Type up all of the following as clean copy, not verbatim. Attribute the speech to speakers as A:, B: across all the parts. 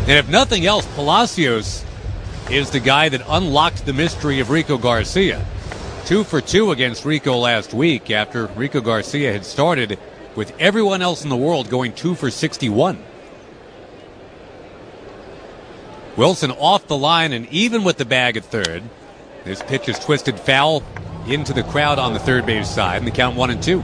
A: And if nothing else, Palacios is the guy that unlocked the mystery of Rico Garcia. 2 for 2 against Rico last week after Rico Garcia had started with everyone else in the world going 2 for 61. Wilson off the line and even with the bag at third. This pitch is twisted foul into the crowd on the third base side, and the count 1-2.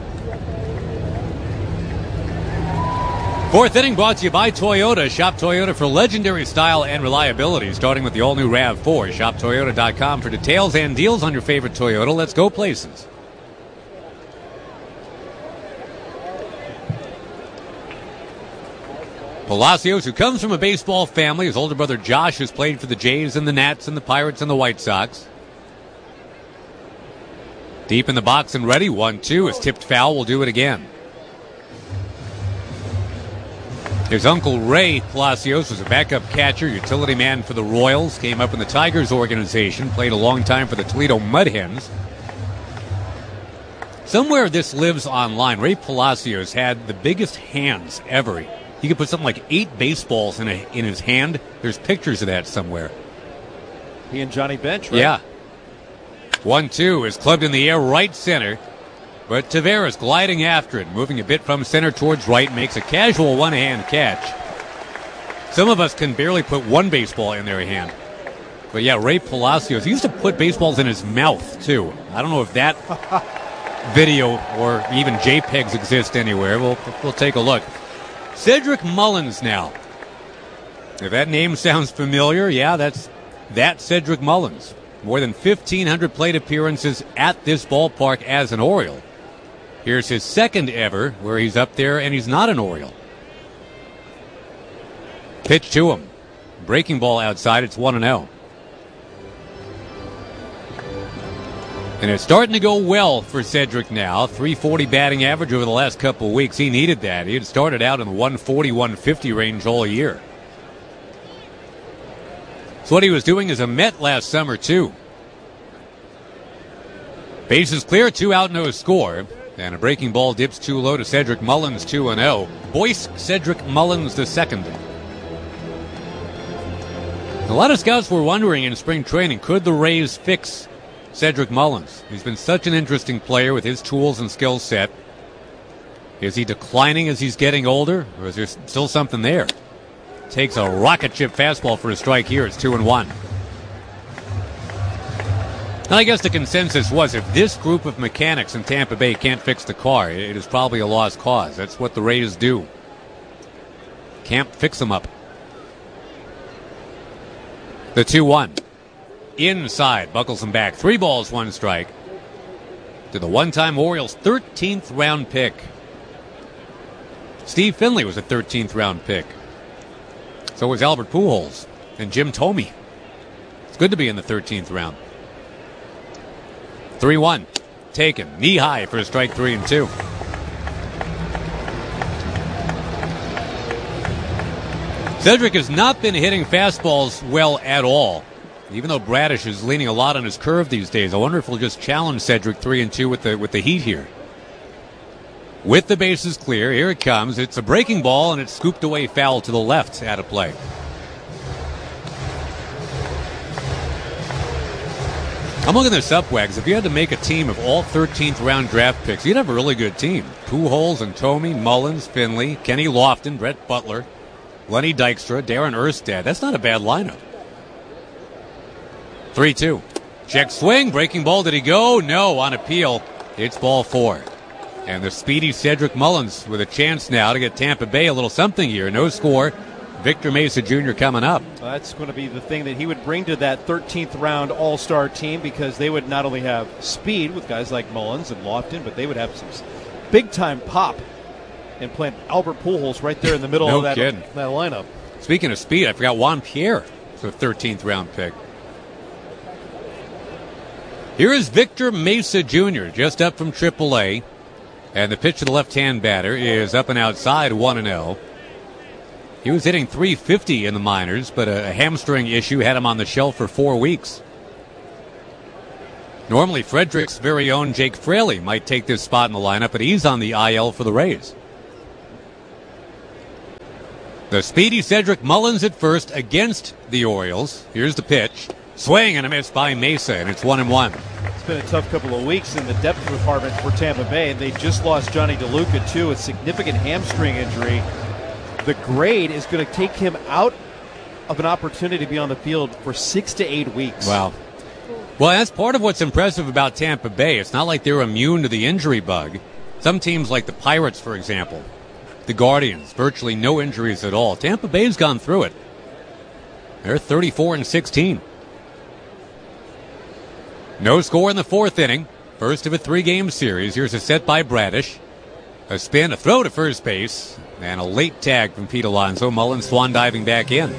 A: Fourth inning brought to you by Toyota. Shop Toyota for legendary style and reliability, starting with the all-new RAV4. ShopToyota.com for details and deals on your favorite Toyota. Let's go places. Palacios, who comes from a baseball family. His older brother Josh has played for the Jays and the Nats and the Pirates and the White Sox. Deep in the box and ready. 1-2 is tipped foul. We'll do it again. His uncle Ray Palacios was a backup catcher, utility man for the Royals, came up in the Tigers organization, played a long time for the Toledo Mud Hens. Somewhere this lives online. Ray Palacios had the biggest hands ever. He could put something like 8 baseballs in his hand. There's pictures of that somewhere.
B: He and Johnny Bench, right?
A: Yeah. 1-2 is clubbed in the air right center. But Taveras gliding after it, moving a bit from center towards right, makes a casual one-hand catch. Some of us can barely put one baseball in their hand. But yeah, Ray Palacios, he used to put baseballs in his mouth, too. I don't know if that video or even JPEGs exist anywhere. We'll take a look. Cedric Mullins now. If that name sounds familiar, yeah, that's Cedric Mullins. More than 1,500 plate appearances at this ballpark as an Oriole. Here's his second ever where he's up there and he's not an Oriole. Pitch to him. Breaking ball outside. It's 1-0. And it's starting to go well for Cedric now. 340 batting average over the last couple of weeks. He needed that. He had started out in the 140, 150 range all year. So what he was doing as a Met last summer, too. Bases clear, 2 out, no score. And a breaking ball dips too low to Cedric Mullins, 2-0. Boyce Cedric Mullins II. A lot of scouts were wondering in spring training, could the Rays fix Cedric Mullins? He's been such an interesting player with his tools and skill set. Is he declining as he's getting older, or is there still something there? Takes a rocket ship fastball for a strike here. It's 2-1. And I guess the consensus was if this group of mechanics in Tampa Bay can't fix the car, it is probably a lost cause. That's what the Rays do. Can't fix them up. The 2-1. Inside. Buckles him back. 3 balls, 1 strike. To the one-time Orioles' 13th round pick. Steve Finley was a 13th round pick. So was Albert Pujols and Jim Thome. It's good to be in the 13th round. 3-1. Taken. Knee high for a strike 3 and 2. Cedric has not been hitting fastballs well at all. Even though Bradish is leaning a lot on his curve these days. I wonder if he'll just challenge Cedric 3 and 2 with the heat here. With the bases clear, here it comes. It's a breaking ball, and it's scooped away foul to the left out of play. I'm looking this up, Wags. If you had to make a team of all 13th round draft picks, you'd have a really good team. Pujols and Thome, Mullins, Finley, Kenny Lofton, Brett Butler, Lenny Dykstra, Darren Erstad. That's not a bad lineup. 3-2. Check swing. Breaking ball. Did he go? No. On appeal, it's ball 4. And the speedy Cedric Mullins with a chance now to get Tampa Bay a little something here. No score. Victor Mesa Jr. coming up.
B: Well, that's going to be the thing that he would bring to that 13th round all-star team, because they would not only have speed with guys like Mullins and Lofton, but they would have some big-time pop and plant Albert Pujols right there in the middle of that lineup.
A: Speaking of speed, I forgot Juan Pierre was a 13th round pick. Here is Victor Mesa Jr., just up from AAA. And the pitch to the left-hand batter is up and outside, 1-0. He was hitting .350 in the minors, but a hamstring issue had him on the shelf for 4 weeks. Normally, Frederick's very own Jake Fraley might take this spot in the lineup, but he's on the IL for the Rays. The speedy Cedric Mullins at first against the Orioles. Here's the pitch. Swing and a miss by Mesa, and it's 1-1.
B: It's been a tough couple of weeks in the depth department for Tampa Bay. They just lost Johnny DeLuca, too, a significant hamstring injury. The grade is going to take him out of an opportunity to be on the field for 6 to 8 weeks.
A: Wow. Well, that's part of what's impressive about Tampa Bay. It's not like they're immune to the injury bug. Some teams like the Pirates, for example, the Guardians, virtually no injuries at all. Tampa Bay's gone through it. They're 34-16. No score in the fourth inning. First of a 3-game series. Here's a set by Bradish. A spin, a throw to first base, and a late tag from Pete Alonso. Mullins swan diving back in.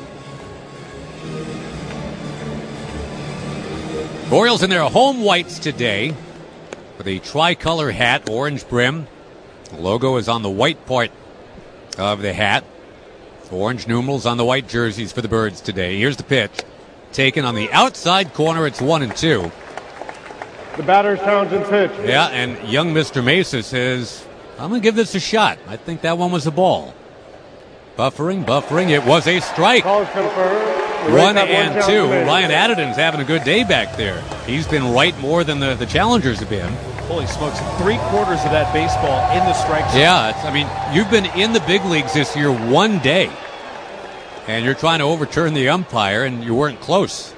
A: Orioles in their home whites today with a tricolor hat, orange brim. The logo is on the white part of the hat. Orange numerals on the white jerseys for the Birds today. Here's the pitch. Taken on the outside corner. It's 1-2.
C: The batter's Townsend pitch.
A: Yeah, and young Mr. Mesa says, I'm going to give this a shot. I think that one was a ball. Buffering. It was a strike.
C: Call is confirmed.
A: 1-2. Ryan Addison's having a good day back there. He's been right more than the challengers have been.
B: Holy smokes, 3/4 of that baseball in the strike zone.
A: Yeah, you've been in the big leagues this year one day, and you're trying to overturn the umpire, and you weren't close.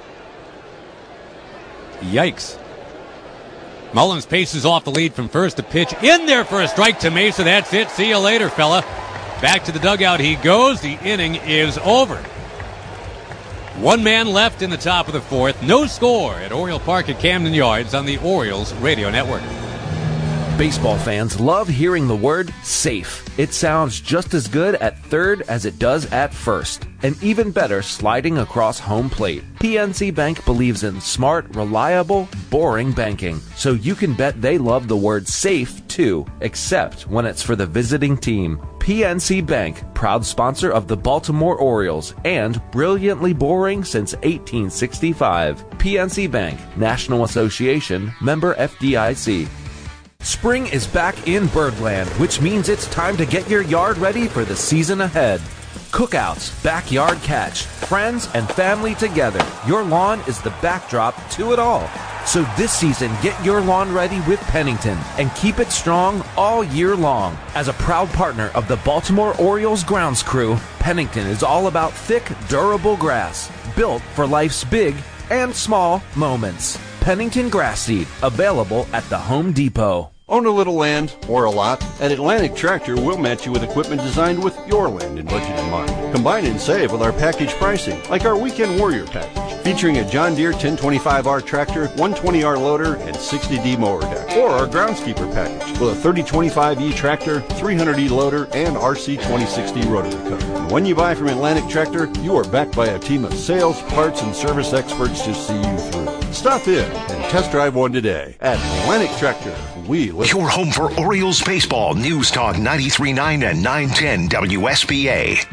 A: Yikes. Mullins paces off the lead from first to pitch. In there for a strike to Mesa. That's it. See you later, fella. Back to the dugout he goes. The inning is over. One man left in the top of the fourth. No score at Oriole Park at Camden Yards on the Orioles Radio Network.
D: Baseball fans love hearing the word safe. It sounds just as good at third as it does at first, and even better sliding across home plate. PNC Bank believes in smart, reliable, boring banking, so you can bet they love the word safe too, except when it's for the visiting team. PNC Bank, proud sponsor of the Baltimore Orioles, and brilliantly boring since 1865. PNC Bank, National Association, member FDIC. Spring is back in Birdland, which means it's time to get your yard ready for the season ahead. Cookouts, backyard catch, friends and family together. Your lawn is the backdrop to it all. So this season, get your lawn ready with Pennington and keep it strong all year long. As a proud partner of the Baltimore Orioles grounds crew, Pennington is all about thick, durable grass, built for life's big and small moments. Pennington Grass Seed, available at the Home Depot.
E: Own a little land or a lot? At Atlantic Tractor, we'll match you with equipment designed with your land and budget in mind. Combine and save with our package pricing, like our Weekend Warrior package, featuring a John Deere 1025R tractor, 120R loader, and 60D mower deck. Or our Groundskeeper package, with a 3025E tractor, 300E loader, and RC 2060 rotary cover. And when you buy from Atlantic Tractor, you are backed by a team of sales, parts, and service experts to see you through. Stop in and test drive one today. At Atlantic Tractor, we live.
F: Your home for Orioles baseball. News Talk 93.9 and 910 WSBA.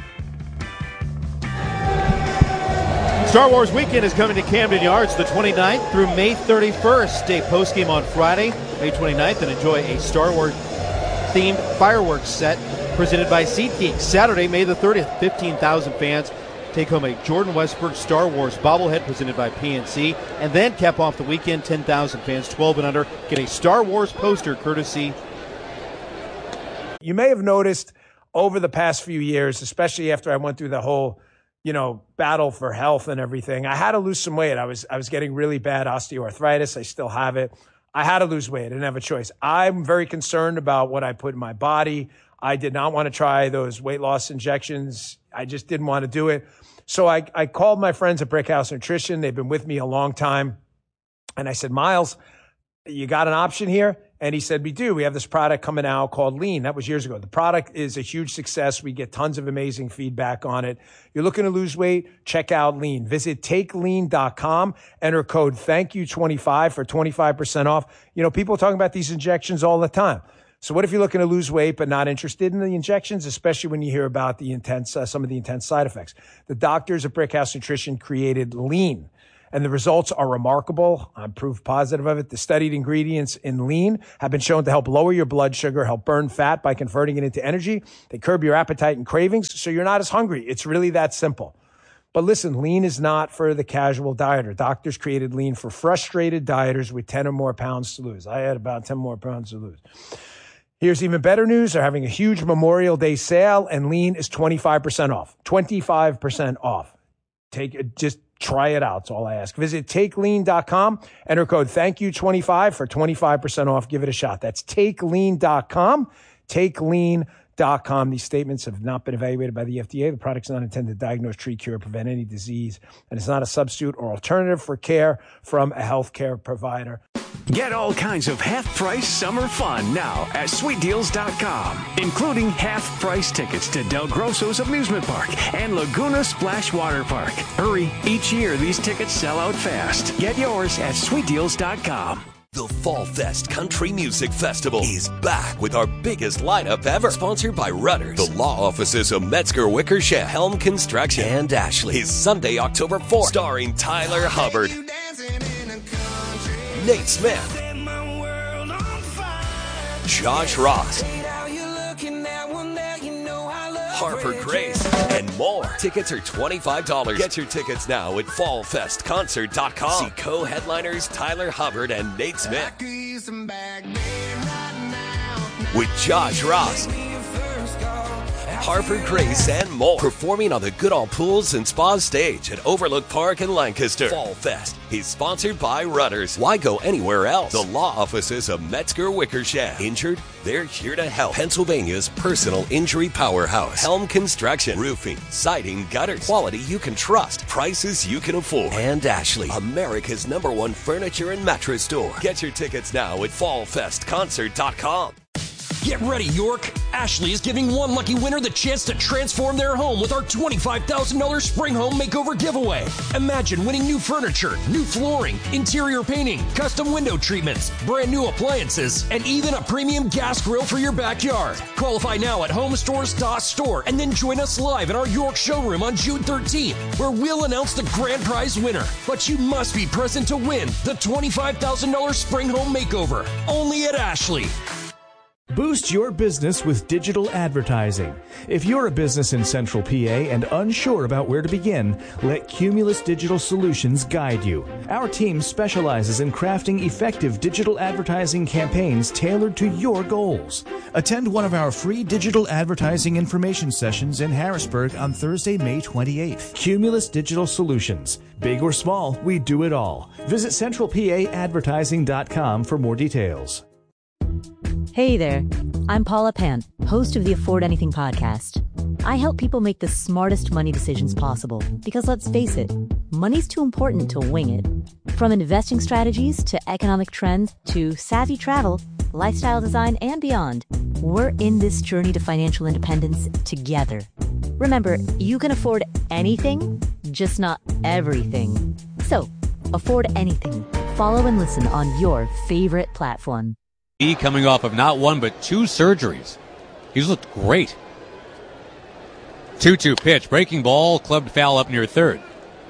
B: Star Wars weekend is coming to Camden Yards the 29th through May 31st. Stay postgame on Friday, May 29th, and enjoy a Star Wars themed fireworks set presented by SeatGeek. Saturday, May the 30th, 15,000 fans take home a Jordan Westbrook Star Wars bobblehead presented by PNC, and then cap off the weekend, 10,000 fans 12 and under get a Star Wars poster courtesy.
G: You may have noticed over the past few years, especially after I went through the whole, battle for health and everything, I had to lose some weight. I was getting really bad osteoarthritis. I still have it. I had to lose weight. I didn't have a choice. I'm very concerned about what I put in my body. I did not want to try those weight loss injections. I just didn't want to do it. So I called my friends at Brickhouse Nutrition. They've been with me a long time. And I said, Miles, you got an option here? And he said, we do. We have this product coming out called Lean. That was years ago. The product is a huge success. We get tons of amazing feedback on it. You're looking to lose weight? Check out Lean. Visit takelean.com. Enter code THANKYOU25 for 25% off. People are talking about these injections all the time. So what if you're looking to lose weight but not interested in the injections, especially when you hear about the intense, some of the intense side effects? The doctors at Brickhouse Nutrition created Lean. and the results are remarkable. I'm proof positive of it. The studied ingredients in Lean have been shown to help lower your blood sugar, help burn fat by converting it into energy. They curb your appetite and cravings, so you're not as hungry. It's really that simple. But listen, Lean is not for the casual dieter. Doctors created Lean for frustrated dieters with 10 or more pounds to lose. I had about 10 more pounds to lose. Here's even better news. They're having a huge Memorial Day sale, and Lean is 25% off. 25% off. Just try it out. That's all I ask. Visit TakeLean.com. Enter code ThankYou25 for 25% off. Give it a shot. That's TakeLean.com. TakeLean.com. These statements have not been evaluated by the FDA. The product's not intended to diagnose, treat, cure, or prevent any disease, and it's not a substitute or alternative for care from a healthcare provider.
H: Get all kinds of half-price summer fun now at SweetDeals.com, including half-price tickets to Del Grosso's Amusement Park and Laguna Splash Water Park. Hurry, each year these tickets sell out fast. Get yours at SweetDeals.com.
I: The Fall Fest Country Music Festival is back with our biggest lineup ever. Sponsored by Rudders, the law offices of Metzger Wickersham, Helm Construction, and Ashley. Is Sunday, October 4th, starring Tyler Hubbard, Nate Smith, Josh Ross, Harper Grace, and more. Tickets are $25. Get your tickets now at fallfestconcert.com. See co-headliners Tyler Hubbard and Nate Smith with Josh Ross, Harper Grace, and more. Performing on the Goodall Pools and Spa stage at Overlook Park in Lancaster. Fall Fest is sponsored by Rudders. Why go anywhere else? The law offices of Metzger Wickersham. Injured? They're here to help. Pennsylvania's personal injury powerhouse. Helm Construction. Roofing, siding, gutters. Quality you can trust. Prices you can afford. And Ashley, America's #1 furniture and mattress store. Get your tickets now at fallfestconcert.com.
J: Get ready, York! Ashley is giving one lucky winner the chance to transform their home with our $25,000 Spring Home Makeover giveaway. Imagine winning new furniture, new flooring, interior painting, custom window treatments, brand new appliances, and even a premium gas grill for your backyard. Qualify now at homestores.store and then join us live in our York showroom on June 13th, where we'll announce the grand prize winner. But you must be present to win the $25,000 Spring Home Makeover, only at Ashley.
K: Boost your business with digital advertising. If you're a business in Central PA and unsure about where to begin, let Cumulus Digital Solutions guide you. Our team specializes in crafting effective digital advertising campaigns tailored to your goals. Attend one of our free digital advertising information sessions in Harrisburg on Thursday, May 28th. Cumulus Digital Solutions. Big or small, we do it all. Visit centralpaadvertising.com for more details.
L: Hey there, I'm Paula Pant, host of the Afford Anything podcast. I help people make the smartest money decisions possible because, let's face it, money's too important to wing it. From investing strategies to economic trends to savvy travel, lifestyle design, and beyond, we're in this journey to financial independence together. Remember, you can afford anything, just not everything. So, afford anything. Follow and listen on your favorite platform.
A: Coming off of not one but two surgeries. He's looked great. 2-2 pitch. Breaking ball. Clubbed foul up near third.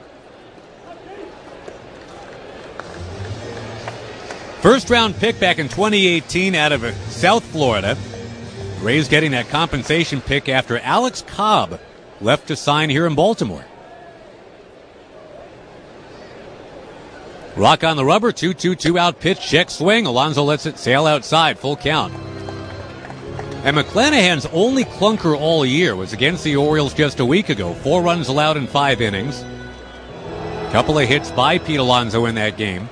A: First round pick back in 2018 out of South Florida. Rays getting that compensation pick after Alex Cobb left to sign here in Baltimore. Rock on the rubber, 2-2 out pitch, check swing. Alonso lets it sail outside, full count. And McClanahan's only clunker all year was against the Orioles just a week ago. 4 runs allowed in 5 innings. Couple of hits by Pete Alonso in that game.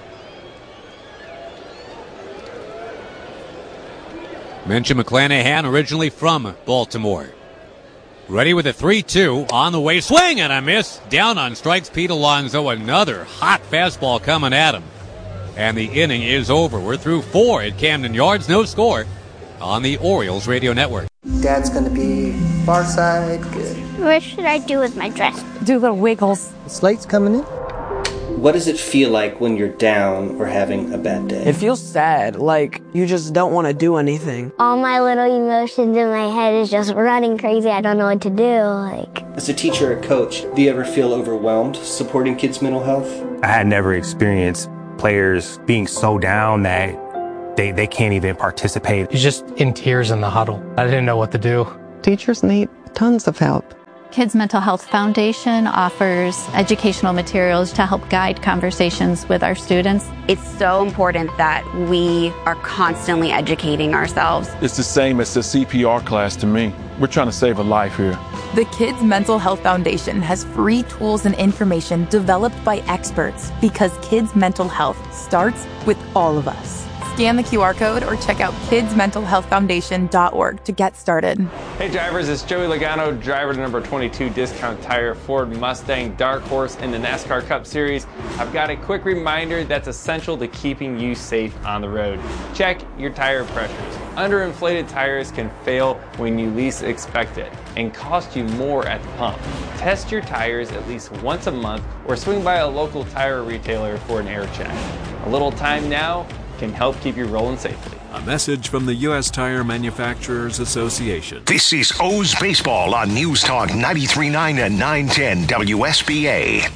A: Mentioned McClanahan, originally from Baltimore. Ready with a 3-2, on the way, swing and a miss. Down on strikes, Pete Alonso, another hot fastball coming at him. And the inning is over. We're through 4 at Camden Yards, no score on the Orioles Radio Network.
M: Dad's gonna be far side, good.
N: What should I do with my dress?
O: Do little wiggles.
M: The slate's coming in. What does it feel like when you're down or having a bad day?
N: It feels sad, like you just don't want to do anything.
O: All my little emotions in my head is just running crazy. I don't know what to do.
M: As a teacher or coach, do you ever feel overwhelmed supporting kids' mental health?
P: I had never experienced players being so down that they can't even participate.
Q: He's just in tears in the huddle. I didn't know what to do.
R: Teachers need tons of help.
S: Kids Mental Health Foundation offers educational materials to help guide conversations with our students.
T: It's so important that we are constantly educating ourselves.
U: It's the same as the CPR class to me. We're trying to save a life here.
V: The Kids Mental Health Foundation has free tools and information developed by experts because kids' mental health starts with all of us. Scan the QR code or check out kidsmentalhealthfoundation.org to get started.
W: Hey drivers, it's Joey Logano, driver to number 22 Discount Tire Ford Mustang Dark Horse in the NASCAR Cup Series. I've got a quick reminder that's essential to keeping you safe on the road. Check your tire pressures. Underinflated tires can fail when you least expect it and cost you more at the pump. Test your tires at least once a month or swing by a local tire retailer for an air check. A little time now can help keep you rolling safely.
X: A message from the U.S. Tire Manufacturers Association.
F: This is O's Baseball on News Talk 93.9 and 910 WSBA.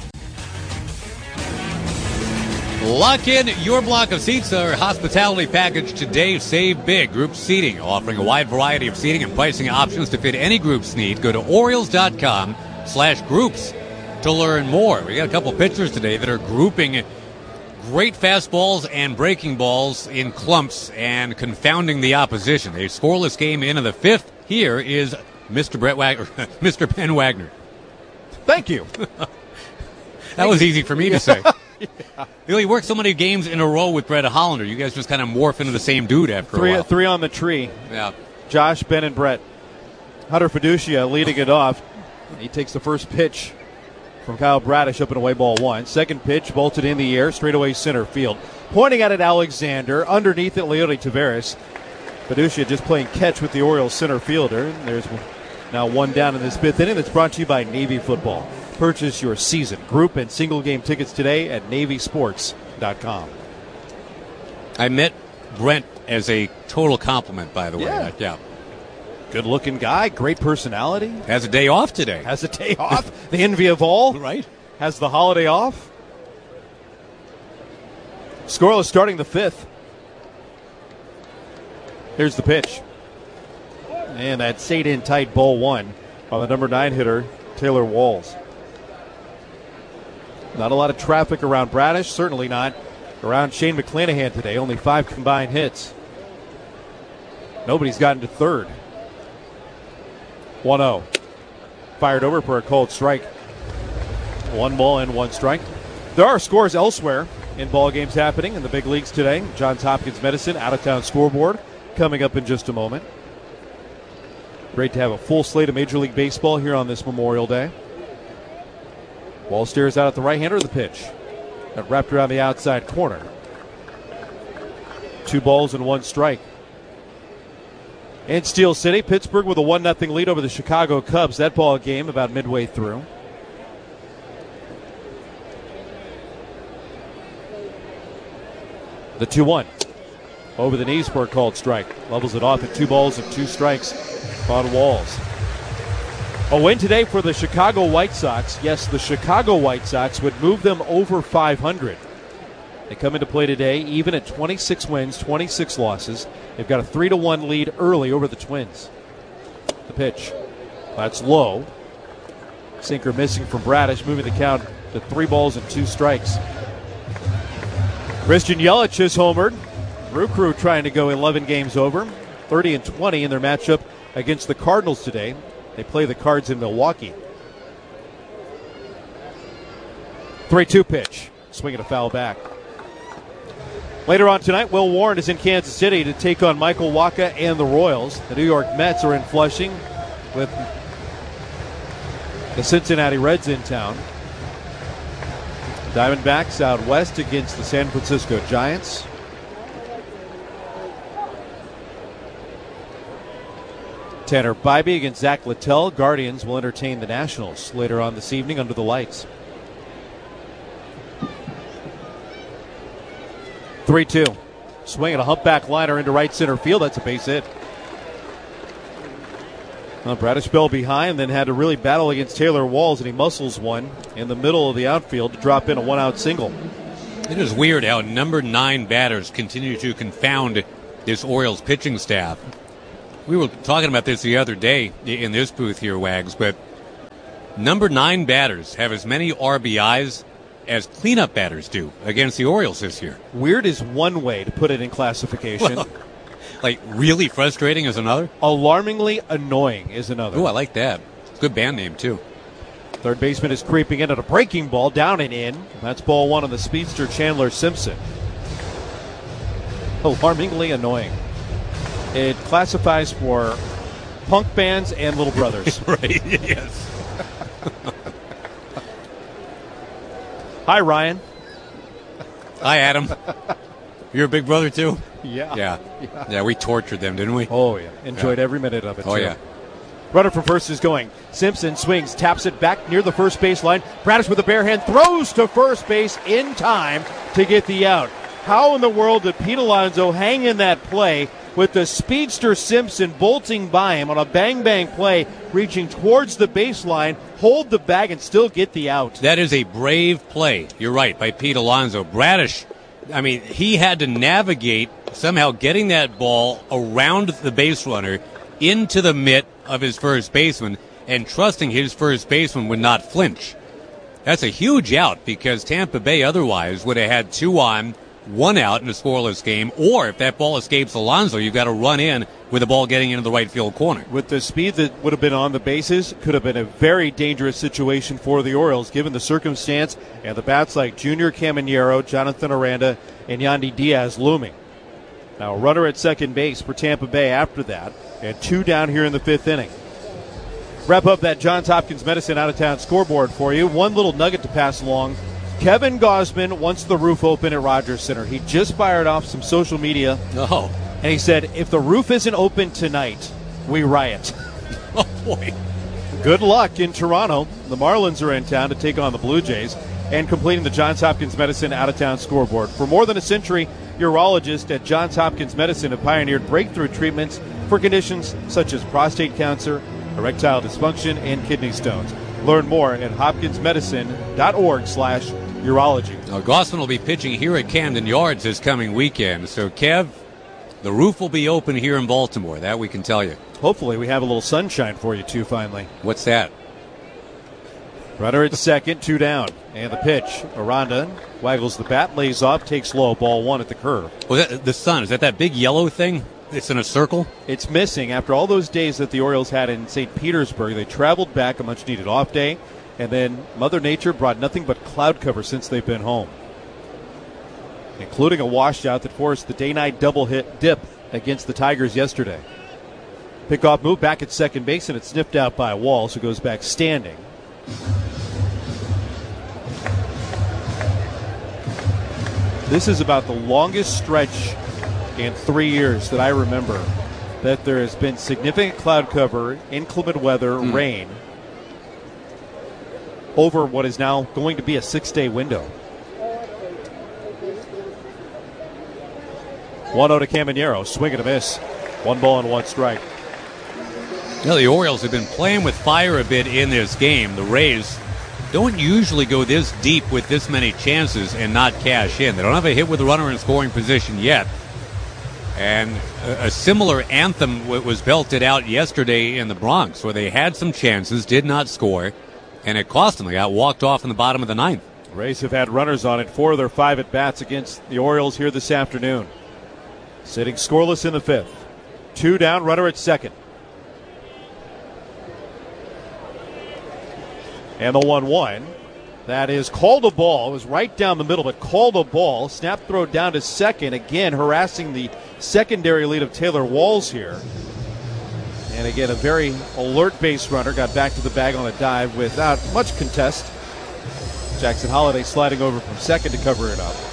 A: Lock in your block of seats. Our hospitality package today. Save big. Group seating, offering a wide variety of seating and pricing options to fit any group's need. Go to Orioles.com/groups to learn more. We got a couple pitchers today that are grouping great fastballs and breaking balls in clumps and confounding the opposition. A scoreless game into the fifth. Here is Mr. Mr. Ben Wagner.
B: Thank you.
A: That was easy for me to say. Yeah. You know, he worked so many games in a row with Brett Hollander. You guys just kind of morph into the same dude after a while.
B: Three on the tree.
A: Yeah.
B: Josh, Ben, and Brett. Hunter Fiducia leading it off. He takes the first pitch from Kyle Bradish up and away, ball one. Second pitch bolted in the air, straightaway center field. Pointing at it, Alexander. Underneath it, Leody Taveras. Fiducia just playing catch with the Orioles center fielder. And there's now one down in this fifth inning. That's brought to you by Navy Football. Purchase your season, group, and single game tickets today at NavySports.com.
A: I met Brent as a total compliment, by the way. Yeah.
B: Good-looking guy, great personality.
A: Has a day off today.
B: Has a day off. The envy of all.
A: Right.
B: Has the holiday off. Scoreless starting the fifth. Here's the pitch. And that stayed in tight, ball one by the number 9 hitter, Taylor Walls. Not a lot of traffic around Bradish, certainly not around Shane McClanahan today. Only 5 combined hits. Nobody's gotten to third. 1-0. Fired over for a called strike. 1 ball and 1 strike. There are scores elsewhere in ball games happening in the big leagues today. Johns Hopkins Medicine out-of-town scoreboard coming up in just a moment. Great to have a full slate of Major League Baseball here on this Memorial Day. Ball stares out at the right-hander of the pitch. That wrapped around the outside corner. 2 balls and 1 strike. In Steel City, Pittsburgh with a 1-0 lead over the Chicago Cubs. That ball game about midway through. The 2-1. Over the knees for a called strike. Levels it off at 2 balls and 2 strikes on Walls. A win today for the Chicago White Sox. Yes, the Chicago White Sox would move them over 500. They come into play today even at 26 wins, 26 losses. They've got a 3-1 lead early over the Twins. The pitch. That's low. Sinker missing from Bradish, moving the count to 3 balls and 2 strikes. Christian Yelich has homered. Brew Crew trying to go 11 games over. 30-20 in their matchup against the Cardinals today. They play the Cards in Milwaukee. 3-2 pitch. Swinging a foul back. Later on tonight, Will Warren is in Kansas City to take on Michael Wacha and the Royals. The New York Mets are in Flushing with the Cincinnati Reds in town. Diamondbacks out west against the San Francisco Giants. Tanner Bybee against Zach Littell. Guardians will entertain the Nationals later on this evening under the lights. 3-2. Swinging a humpback liner into right center field. That's a base hit. Well, Bradish fell behind, then had to really battle against Taylor Walls, and he muscles one in the middle of the outfield to drop in a one-out single.
A: It is weird how number 9 batters continue to confound this Orioles pitching staff. We were talking about this the other day in this booth here, Wags, but number 9 batters have as many RBIs as cleanup batters do against the Orioles this year.
B: Weird is one way to put it in classification.
A: Well, like really frustrating is another?
B: Alarmingly annoying is another.
A: Oh, I like that. Good band name, too.
B: Third baseman is creeping in at a breaking ball, down and in. That's ball 1 on the speedster Chandler Simpson. Alarmingly annoying. It classifies for punk bands and little brothers.
A: Right, yes.
B: Hi, Ryan.
A: Hi, Adam. You're a big brother, too?
B: Yeah.
A: Yeah, we tortured them, didn't we?
B: Oh, yeah. Enjoyed every minute of it,
A: Oh,
B: too.
A: yeah.
B: Runner from first is going. Simpson swings, taps it back near the first base line. Bradish with a bare hand throws to first base in time to get the out. How in the world did Pete Alonso hang in that play with the speedster Simpson bolting by him on a bang-bang play, reaching towards the baseline, hold the bag, and still get the out?
A: That is a brave play. You're right, by Pete Alonso. Bradish, I mean, he had to navigate somehow getting that ball around the base runner into the mitt of his first baseman and trusting his first baseman would not flinch. That's a huge out because Tampa Bay otherwise would have had 2 on, 1 out in a scoreless game, or if that ball escapes Alonso, you've got to run in with the ball getting into the right field corner.
B: With the speed that would have been on the bases, could have been a very dangerous situation for the Orioles, given the circumstance and the bats like Junior Caminero, Jonathan Aranda, and Yandy Diaz looming. Now a runner at second base for Tampa Bay after that, and 2 down here in the 5th inning. Wrap up that Johns Hopkins Medicine out-of-town scoreboard for you. One little nugget to pass along. Kevin Gausman wants the roof open at Rogers Center. He just fired off some social media.
A: Oh.
B: And he said, if the roof isn't open tonight, we riot.
A: Oh, boy.
B: Good luck in Toronto. The Marlins are in town to take on the Blue Jays. And completing the Johns Hopkins Medicine out-of-town scoreboard. For more than a century, urologists at Johns Hopkins Medicine have pioneered breakthrough treatments for conditions such as prostate cancer, erectile dysfunction, and kidney stones. Learn more at hopkinsmedicine.org/urology.
A: Now, Gausman will be pitching here at Camden Yards this coming weekend. So, Kev, the roof will be open here in Baltimore. That we can tell you.
B: Hopefully we have a little sunshine for you, too, finally.
A: What's that?
B: Runner at second, 2 down. And the pitch. Aranda waggles the bat, lays off, takes low, ball 1 at the curve.
A: Was that the sun? Is that big yellow thing? It's in a circle?
B: It's missing. After all those days that the Orioles had in St. Petersburg, they traveled back, a much-needed off day, and then Mother Nature brought nothing but cloud cover since they've been home, including a washout that forced the day-night double hit dip against the Tigers yesterday. Pickoff move back at second base, and it's sniffed out by Walls, who goes back standing. This is about the longest stretch in 3 years that I remember that there has been significant cloud cover, inclement weather, rain, over what is now going to be a 6-day window. 1-0 to Caminero, swing and a miss. 1 ball and 1 strike.
A: Now, the Orioles have been playing with fire a bit in this game. The Rays don't usually go this deep with this many chances and not cash in. They don't have a hit with a runner in scoring position yet. And a similar anthem was belted out yesterday in the Bronx, where they had some chances, did not score, and it cost them. They got walked off in the bottom of the 9th.
B: Rays have had runners on it, 4 of their 5 at-bats against the Orioles here this afternoon. Sitting scoreless in the 5th. 2 down, runner at second. And the 1-1. That is called a ball. It was right down the middle, but called a ball. Snap throw down to second. Again, harassing the secondary lead of Taylor Walls here. And again, a very alert base runner got back to the bag on a dive without much contest. Jackson Holliday sliding over from second to cover it up.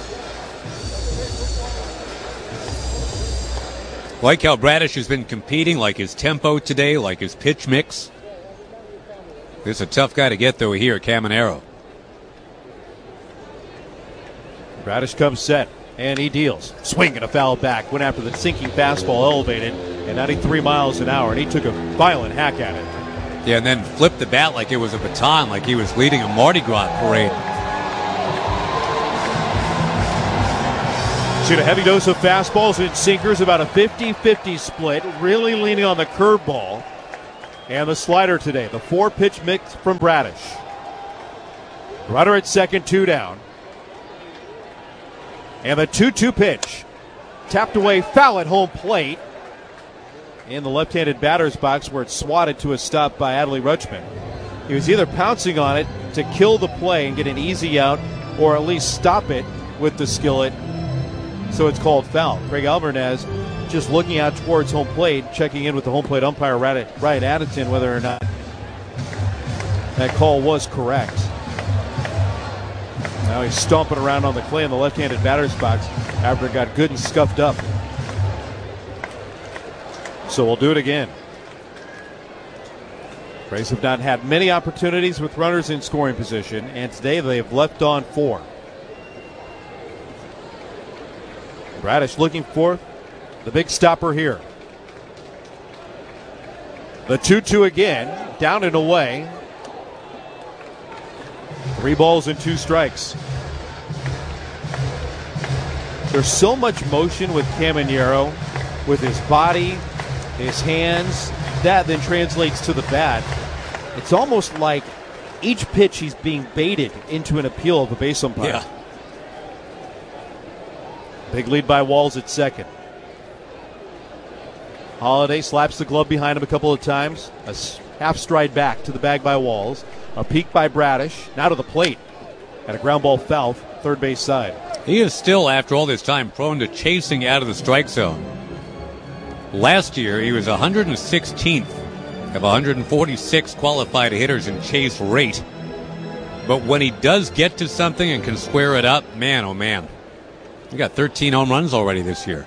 A: Like how Bradish has been competing, like his tempo today, like his pitch mix. This is a tough guy to get, though, here at Caminero.
B: Bradish comes set. And he deals. Swing and a foul back. Went after the sinking fastball, elevated at 93 miles an hour, and he took a violent hack at it.
A: Yeah, and then flipped the bat like it was a baton, like he was leading a Mardi Gras parade.
B: Shoot, a heavy dose of fastballs and sinkers, about a 50-50 split, really leaning on the curveball. And the slider today, the 4-pitch mix from Bradish. Runner at second, 2 down. And the 2-2 pitch. Tapped away, foul at home plate. In the left-handed batter's box where it's swatted to a stop by Adley Rutschman. He was either pouncing on it to kill the play and get an easy out, or at least stop it with the skillet. So it's called foul. Craig Alvarez just looking out towards home plate, checking in with the home plate umpire Ryan Addington whether or not that call was correct. Now he's stomping around on the clay in the left-handed batter's box after it got good and scuffed up. So we'll do it again. Rays have not had many opportunities with runners in scoring position, and today they have left on 4. Bradish looking for the big stopper here. The 2-2 again, down and away. 3 balls and 2 strikes. There's so much motion with Caminero, with his body, his hands, that then translates to the bat. It's almost like each pitch he's being baited into an appeal of a base umpire.
A: Yeah.
B: Big lead by Walls at second. Holiday slaps the glove behind him a couple of times. A half stride back to the bag by Walls. A peek by Bradish. Now to the plate. And a ground ball foul, third base side.
A: He is still, after all this time, prone to chasing out of the strike zone. Last year, he was 116th of 146 qualified hitters in chase rate. But when he does get to something and can square it up, man, oh man. He got 13 home runs already this year.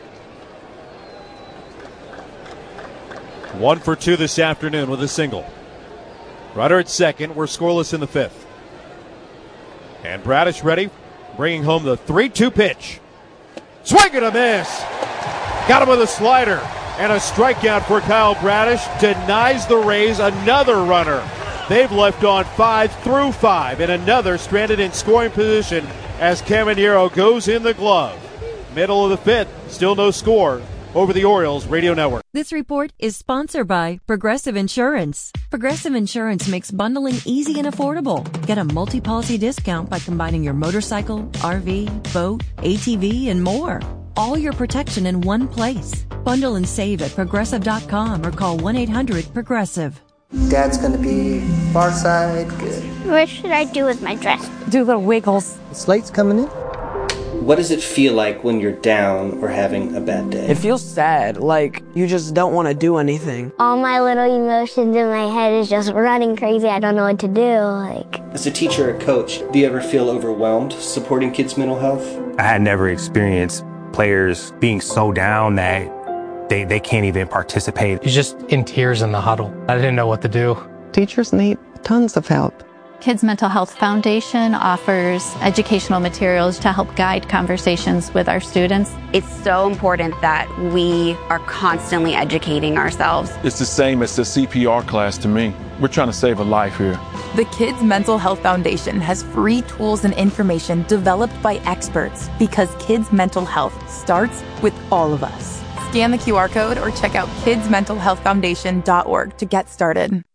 B: 1 for 2 this afternoon with a single. Runner at second. We're scoreless in the 5th. And Bradish ready, bringing home the 3-2 pitch. Swing and a miss. Got him with a slider. And a strikeout for Kyle Bradish. Denies the Rays another runner. They've left on 5 through 5. And another stranded in scoring position as Caminero goes in the glove. Middle of the 5th, still no score over the Orioles Radio Network.
C: This report is sponsored by Progressive Insurance. Progressive Insurance makes bundling easy and affordable. Get a multi-policy discount by combining your motorcycle, RV, boat, ATV, and more. All your protection in one place. Bundle and save at Progressive.com or call 1-800-PROGRESSIVE.
D: Dad's going to be far side, good.
O: What should I do with my dress?
C: Do little wiggles.
D: The slate's coming in.
M: What does it feel like when you're down or having a bad day?
N: It feels sad, like you just don't want to do anything.
O: All my little emotions in my head is just running crazy. I don't know what to do.
M: As a teacher or coach, do you ever feel overwhelmed supporting kids' mental health?
P: I had never experienced players being so down that they can't even participate.
Q: He's just in tears in the huddle. I didn't know what to do.
R: Teachers need tons of help.
S: Kids Mental Health Foundation offers educational materials to help guide conversations with our students.
T: It's so important that we are constantly educating ourselves.
U: It's the same as the CPR class to me. We're trying to save a life here.
V: The Kids Mental Health Foundation has free tools and information developed by experts because kids' mental health starts with all of us. Scan the QR code or check out kidsmentalhealthfoundation.org to get started.